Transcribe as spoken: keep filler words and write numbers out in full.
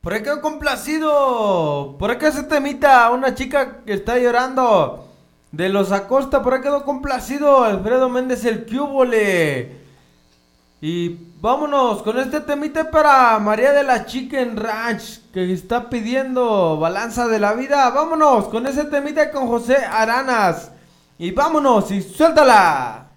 Por ahí quedó complacido. Por ahí quedó ese temita. Una chica que está llorando. De los Acosta. Por ahí quedó complacido. Alfredo Méndez el Cúbole. Y vámonos con este temita para María de la Chicken Ranch. Que está pidiendo balanza de la vida. Vámonos con ese temita con José Aranas. Y vámonos y suéltala.